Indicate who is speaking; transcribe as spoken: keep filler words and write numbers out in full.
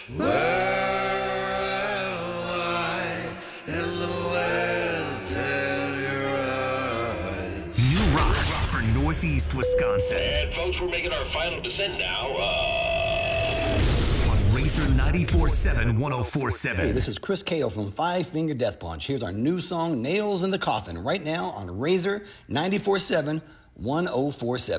Speaker 1: Where am I in the lands of your eyes?
Speaker 2: New rock for Northeast Wisconsin.
Speaker 3: And folks, we're making our final descent now. Uh...
Speaker 2: On Razor ninety-four seven, one oh four seven.
Speaker 4: Hey, this is Chris Kale from Five Finger Death Punch. Here's our new song, Nails in the Coffin, right now on Razor ninety-four seven, one oh four seven.